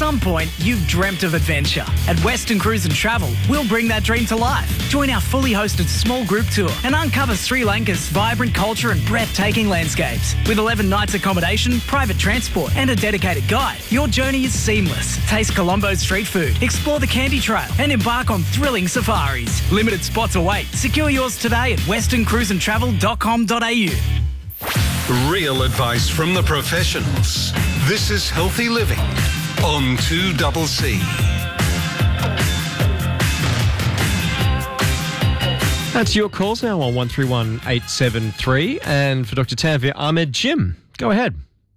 some point, you've dreamt of adventure. At Western Cruise and Travel, we'll bring that dream to life. Join our fully hosted small group tour and uncover Sri Lanka's vibrant culture and breathtaking landscapes. With 11 nights accommodation, private transport and a dedicated guide, your journey is seamless. Taste Colombo's street food, explore the Candy Trail and embark on thrilling safaris. Limited spots await. Secure yours today at westerncruiseandtravel.com.au. Real advice from the professionals. This is Healthy Living on 2CC. That's your calls now on 131873. And for Dr. Tanvir Ahmed, Jim, go ahead.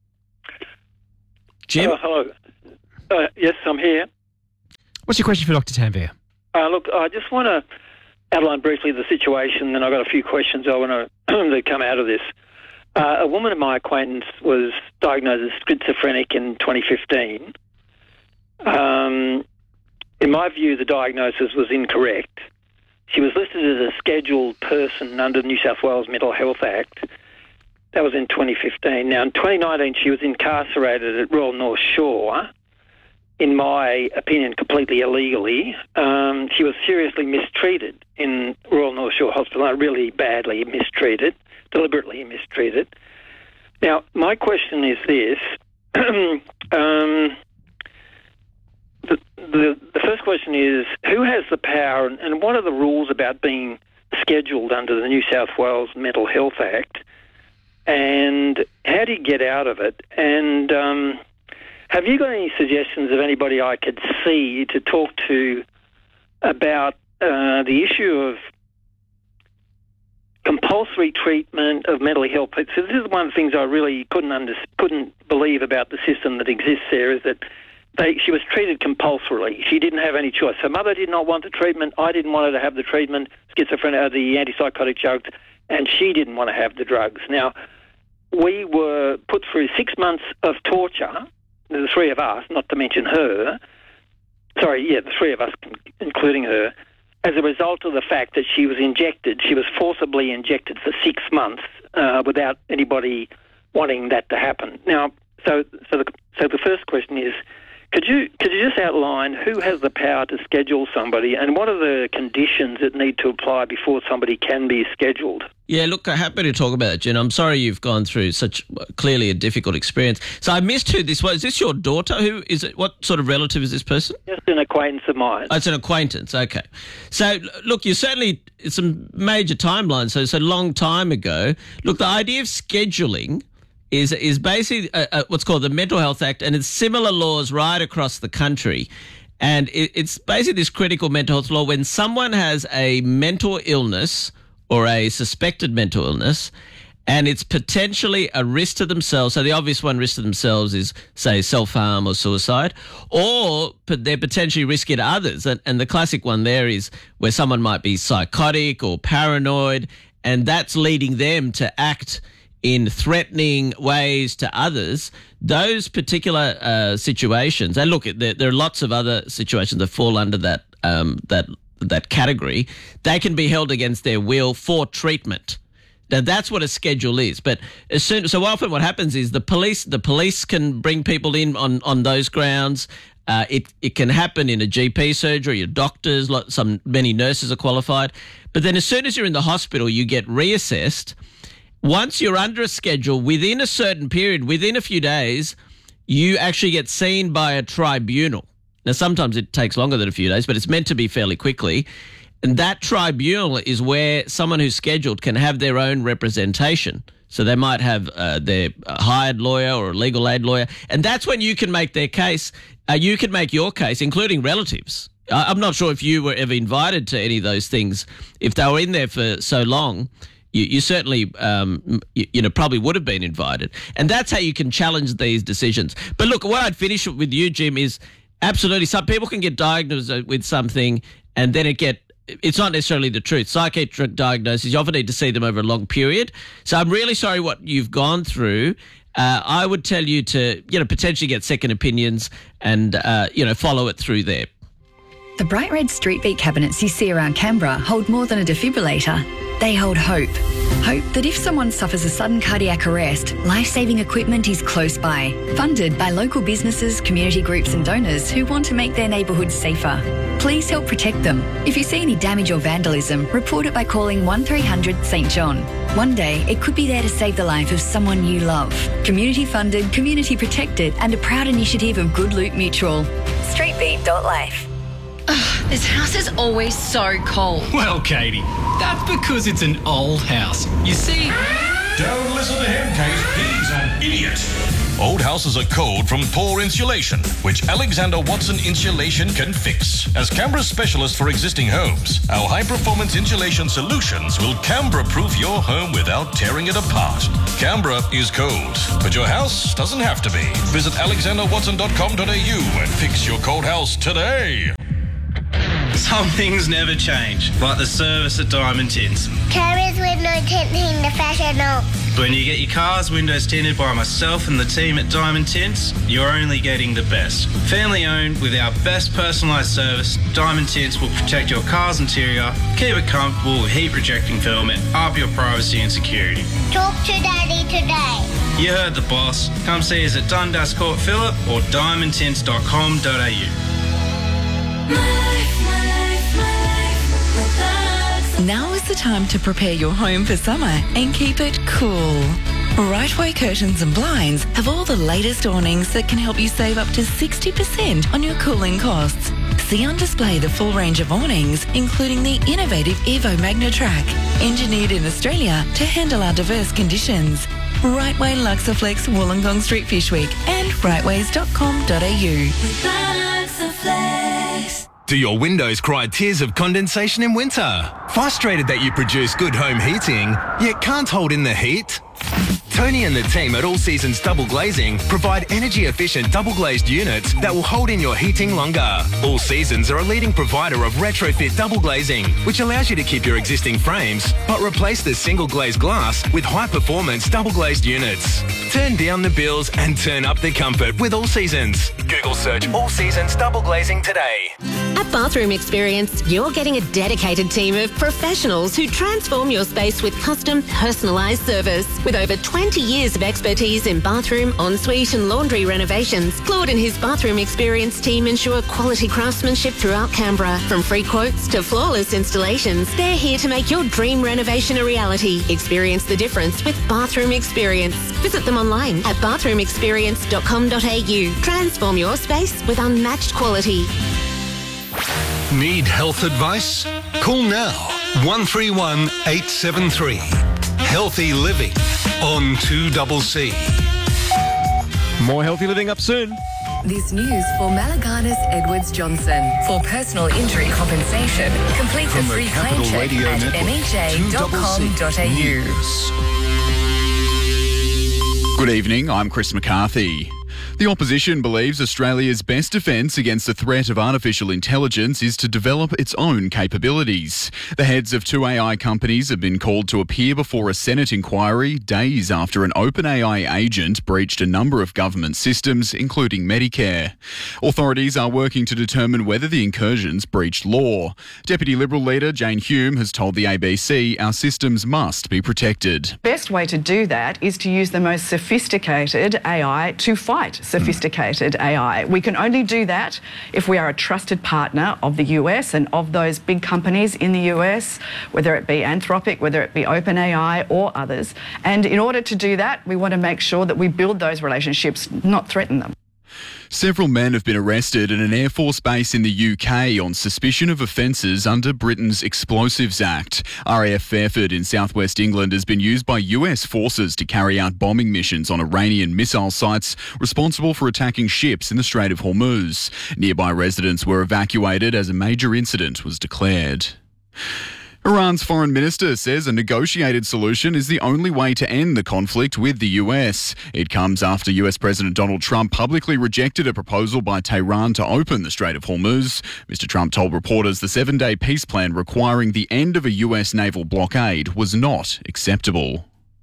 Jim? Hello. Yes, I'm here. What's your question for Dr. Tanvir? Look, I just want to outline briefly the situation, and I've got a few questions I want to come out of this. A woman of my acquaintance was diagnosed as schizophrenic in 2015. In my view, the diagnosis was incorrect. She was listed as a scheduled person under the New South Wales Mental Health Act. That was in 2015. Now, in 2019, she was incarcerated at Royal North Shore, in my opinion, completely illegally. She was seriously mistreated in Royal North Shore Hospital, really badly mistreated, deliberately mistreated. Now, my question is this. The first question is, who has the power and what are the rules about being scheduled under the New South Wales Mental Health Act, and how do you get out of it? And have you got any suggestions of anybody I could see to talk to about the issue of compulsory treatment of mental health? So this is one of the things I really couldn't believe about the system that exists there, is that she was treated compulsorily. She didn't have any choice. Her mother did not want the treatment. I didn't want her to have the treatment, schizophrenia, the antipsychotic drugs, and she didn't want to have the drugs. Now, we were put through 6 months of torture, the three of us, not to mention her. The three of us, including her, as a result of the fact that she was injected. She was forcibly injected for 6 months without anybody wanting that to happen. Now, so the first question is, could you just outline who has the power to schedule somebody, and what are the conditions that need to apply before somebody can be scheduled? Yeah, look, I'm happy to talk about it, Jen. I'm sorry you've gone through such clearly a difficult experience. So I missed who this was. Is this your daughter? Who is it? What sort of relative is this person? Just an acquaintance of mine. Oh, it's an acquaintance. Okay. So, look, it's some major timelines. So it's a long time ago. Look, the idea of scheduling is basically what's called the Mental Health Act, and it's similar laws right across the country. And it's basically this critical mental health law when someone has a mental illness or a suspected mental illness, and it's potentially a risk to themselves. So the obvious one, risk to themselves, is, say, self-harm or suicide, or they're potentially risky to others. And the classic one there is where someone might be psychotic or paranoid, and that's leading them to act in threatening ways to others. Those particular situations, and look, there are lots of other situations that fall under that category. They can be held against their will for treatment. Now, that's what a schedule is. But so often what happens is the police can bring people in on those grounds. It can happen in a GP surgery, your doctors, many nurses are qualified. But then as soon as you're in the hospital, you get reassessed. Once you're under a schedule, within a certain period, within a few days, you actually get seen by a tribunal. Now, sometimes it takes longer than a few days, but it's meant to be fairly quickly. And that tribunal is where someone who's scheduled can have their own representation. So they might have their hired lawyer or a legal aid lawyer. And that's when you can make their case. You can make your case, including relatives. I'm not sure if you were ever invited to any of those things. If they were in there for so long, you certainly, probably would have been invited. And that's how you can challenge these decisions. But look, what I'd finish with you, Jim, is absolutely some people can get diagnosed with something and then it's not necessarily the truth. Psychiatric diagnoses, you often need to see them over a long period. So I'm really sorry what you've gone through. I would tell you to, potentially get second opinions and, follow it through there. The bright red street beat cabinets you see around Canberra hold more than a defibrillator. They hold hope. Hope that if someone suffers a sudden cardiac arrest, life-saving equipment is close by. Funded by local businesses, community groups and donors who want to make their neighbourhoods safer. Please help protect them. If you see any damage or vandalism, report it by calling 1300 St John. One day, it could be there to save the life of someone you love. Community funded, community protected and a proud initiative of Good Loot Mutual. Streetbeat.life. This house is always so cold. Well, Katie, that's because it's an old house. You see... Don't listen to him, Kate. He's an idiot. Old houses are cold from poor insulation, which Alexander Watson Insulation can fix. As Canberra's specialist for existing homes, our high-performance insulation solutions will Canberra-proof your home without tearing it apart. Canberra is cold, but your house doesn't have to be. Visit alexanderwatson.com.au and fix your cold house today. Some things never change, like the service at Diamond Tints. Carrier's window tinting professional. When you get your car's windows tinted by myself and the team at Diamond Tints, you're only getting the best. Family owned with our best personalised service, Diamond Tints will protect your car's interior, keep it comfortable with heat rejecting film and up your privacy and security. Talk to Daddy today. You heard the boss. Come see us at Dundas Court Phillip or diamondtints.com.au. Now is the time to prepare your home for summer and keep it cool. Rightway Curtains and Blinds have all the latest awnings that can help you save up to 60% on your cooling costs. See on display the full range of awnings, including the innovative Evo MagnaTrack, engineered in Australia to handle our diverse conditions. Rightway Luxaflex Wollongong Street Fish Week and rightways.com.au. Do your windows cry tears of condensation in winter? Frustrated that you produce good home heating, yet can't hold in the heat? Tony and the team at All Seasons Double Glazing provide energy-efficient double-glazed units that will hold in your heating longer. All Seasons are a leading provider of retrofit double glazing, which allows you to keep your existing frames, but replace the single-glazed glass with high-performance double-glazed units. Turn down the bills and turn up the comfort with All Seasons. Google search All Seasons Double Glazing today. At Bathroom Experience, you're getting a dedicated team of professionals who transform your space with custom, personalised service. With over 20 years of expertise in bathroom, ensuite and laundry renovations, Claude and his Bathroom Experience team ensure quality craftsmanship throughout Canberra. From free quotes to flawless installations, they're here to make your dream renovation a reality. Experience the difference with Bathroom Experience. Visit them online at bathroomexperience.com.au. Transform your space with unmatched quality. Need health advice? Call now 131 873. Healthy Living on 2CC. More Healthy Living up soon. This news for Malaganas Edwards Johnson. For personal injury compensation, complete the free claim check at mha.com.au. Good evening, I'm Chris McCarthy. The opposition believes Australia's best defence against the threat of artificial intelligence is to develop its own capabilities. The heads of two AI companies have been called to appear before a Senate inquiry days after an OpenAI agent breached a number of government systems, including Medicare. Authorities are working to determine whether the incursions breached law. Deputy Liberal leader Jane Hume has told the ABC our systems must be protected. Best way to do that is to use the most sophisticated AI to fight sophisticated AI. We can only do that if we are a trusted partner of the US and of those big companies in the US, whether it be Anthropic, whether it be OpenAI or others. And in order to do that, we want to make sure that we build those relationships, not threaten them. Several men have been arrested at an Air Force base in the UK on suspicion of offences under Britain's Explosives Act. RAF Fairford in southwest England has been used by US forces to carry out bombing missions on Iranian missile sites responsible for attacking ships in the Strait of Hormuz. Nearby residents were evacuated as a major incident was declared. Iran's foreign minister says a negotiated solution is the only way to end the conflict with the US. It comes after US President Donald Trump publicly rejected a proposal by Tehran to open the Strait of Hormuz. Mr. Trump told reporters the 7-day peace plan requiring the end of a US naval blockade was not acceptable.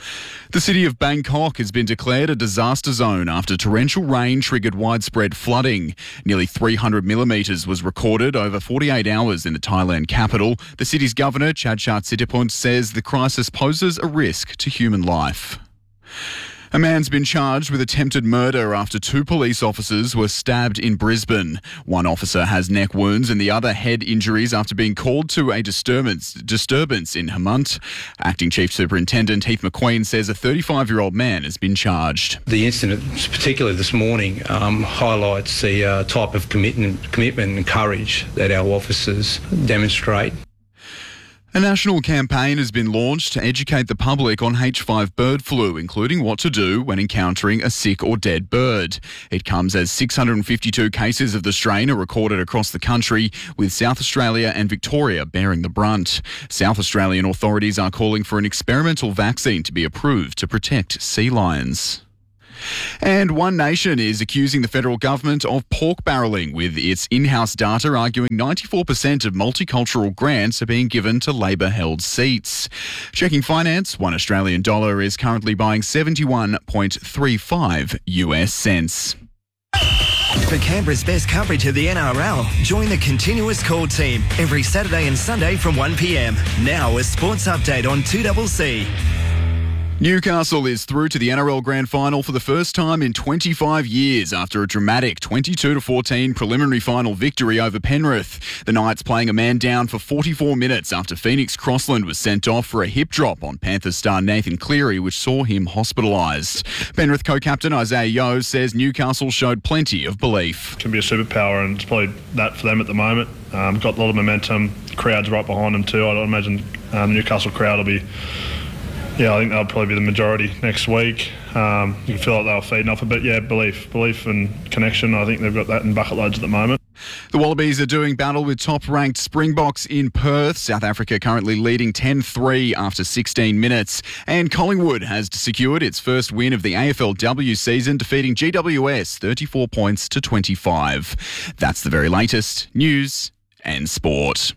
The city of Bangkok has been declared a disaster zone after torrential rain triggered widespread flooding. Nearly 300 millimetres was recorded over 48 hours in the Thailand capital. The city's governor, Chadchart Sittipunt, says the crisis poses a risk to human life. A man's been charged with attempted murder after 2 police officers were stabbed in Brisbane. One officer has neck wounds and the other head injuries after being called to a disturbance in Hemant. Acting Chief Superintendent Heath McQueen says a 35-year-old man has been charged. The incident, particularly this morning, highlights the type of commitment and courage that our officers demonstrate. A national campaign has been launched to educate the public on H5 bird flu, including what to do when encountering a sick or dead bird. It comes as 652 cases of the strain are recorded across the country, with South Australia and Victoria bearing the brunt. South Australian authorities are calling for an experimental vaccine to be approved to protect sea lions. And One Nation is accusing the federal government of pork barrelling, with its in-house data arguing 94% of multicultural grants are being given to Labor-held seats. Checking finance, $1 Australian is currently buying 71.35 US cents. For Canberra's best coverage of the NRL, join the Continuous Call team every Saturday and Sunday from 1 p.m. Now a sports update on 2CC. Newcastle is through to the NRL Grand Final for the first time in 25 years after a dramatic 22-14 preliminary final victory over Penrith. The Knights playing a man down for 44 minutes after Phoenix Crossland was sent off for a hip drop on Panthers star Nathan Cleary, which saw him hospitalised. Penrith co-captain Isaiah Yeo says Newcastle showed plenty of belief. It can be a superpower, and it's probably that for them at the moment. Got a lot of momentum, crowd's right behind them too. I imagine the Newcastle crowd will be... Yeah, I think they'll probably be the majority next week. You can feel like they'll feed off it, but yeah, belief and connection. I think they've got that in bucket loads at the moment. The Wallabies are doing battle with top-ranked Springboks in Perth. South Africa currently leading 10-3 after 16 minutes. And Collingwood has secured its first win of the AFLW season, defeating GWS 34 points to 25. That's the very latest news and sport.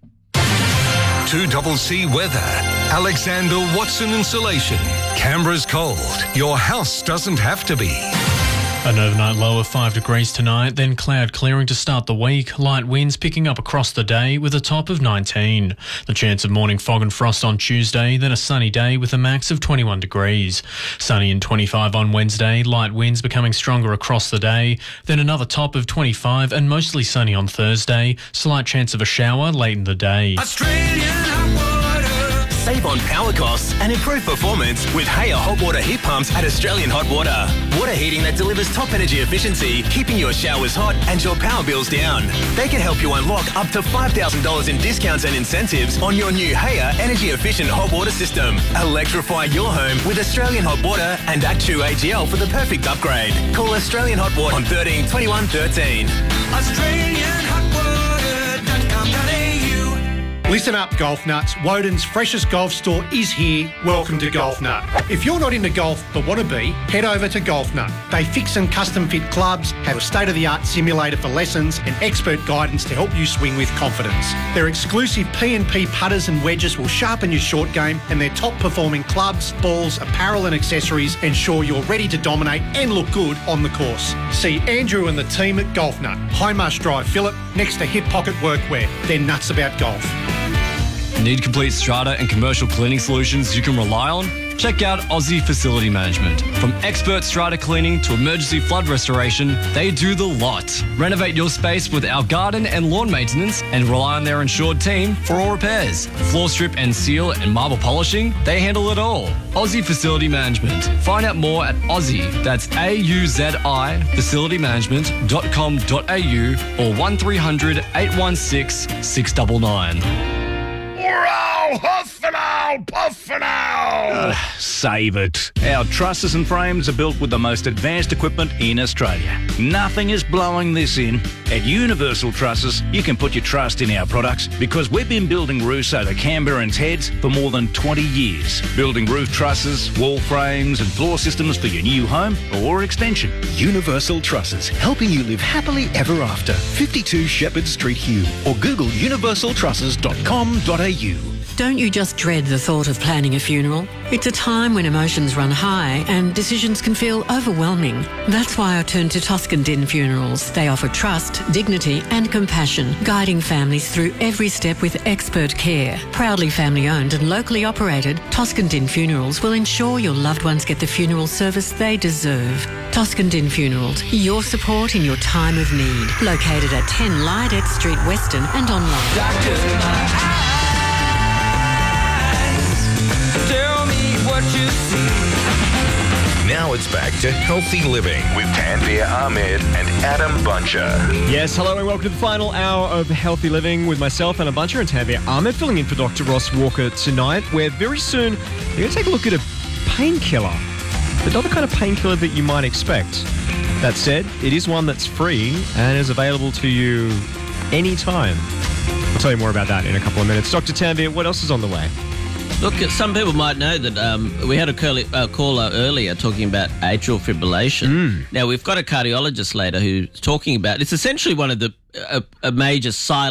2CC weather. Alexander Watson Insulation. Canberra's cold. Your house doesn't have to be. An overnight low of 5 degrees tonight, then cloud clearing to start the week. Light winds picking up across the day with a top of 19. The chance of morning fog and frost on Tuesday, then a sunny day with a max of 21 degrees. Sunny and 25 on Wednesday, light winds becoming stronger across the day, then another top of 25 and mostly sunny on Thursday. Slight chance of a shower late in the day. Save on power costs and improve performance with Haya hot water heat pumps at Australian Hot Water. Water heating that delivers top energy efficiency, keeping your showers hot and your power bills down. They can help you unlock up to $5,000 in discounts and incentives on your new Haya energy efficient hot water system. Electrify your home with Australian Hot Water and Actu AGL for the perfect upgrade. Call Australian Hot Water on 13 21 13. AustralianHotWater.com.au. Listen up, golf nuts. Woden's freshest golf store is here. Welcome to Golf Nut. If you're not into golf but want to be, head over to Golf Nut. They fix and custom fit clubs, have a state-of-the-art simulator for lessons and expert guidance to help you swing with confidence. Their exclusive P&P putters and wedges will sharpen your short game, and their top-performing clubs, balls, apparel and accessories ensure you're ready to dominate and look good on the course. See Andrew and the team at Golf Nut, High Marsh Drive, Phillip, next to Hip Pocket Workwear. They're nuts about golf. Need complete strata and commercial cleaning solutions you can rely on? Check out Aussie Facility Management. From expert strata cleaning to emergency flood restoration, they do the lot. Renovate your space with our garden and lawn maintenance and rely on their insured team for all repairs. Floor strip and seal and marble polishing, they handle it all. Aussie Facility Management. Find out more at Aussie, that's AUZI, facilitymanagement.com.au or 1300 816 699. Huff and owl, puff and owl! Save it. Our trusses and frames are built with the most advanced equipment in Australia. Nothing is blowing this in. At Universal Trusses, you can put your trust in our products because we've been building roofs over Canberrans' heads for more than 20 years. Building roof trusses, wall frames and floor systems for your new home or extension. Universal Trusses, helping you live happily ever after. 52 Shepherd Street, Hume, or Google universaltrusses.com.au. Don't you just dread the thought of planning a funeral? It's a time when emotions run high and decisions can feel overwhelming. That's why I turned to Toscan Din Funerals. They offer trust, dignity and compassion, guiding families through every step with expert care. Proudly family owned and locally operated, Toscan Din Funerals will ensure your loved ones get the funeral service they deserve. Toscan Din Funerals, your support in your time of need. Located at 10 Lydex Street, Weston and online. Now it's back to Healthy Living with Tanvir Ahmed and Adam Buncher. Yes, hello and welcome to the final hour of Healthy Living with myself, Adam Buncher, and Tanvir Ahmed, filling in for Dr. Ross Walker tonight, where very soon we're going to take a look at a painkiller, but not the kind of painkiller that you might expect. That said, it is one that's free and is available to you anytime. I'll tell you more about that in a couple of minutes. Dr. Tanvir, what else is on the way? Look, some people might know that we had a caller earlier talking about atrial fibrillation. Now, we've got a cardiologist later who's talking about it's essentially one of the a major silent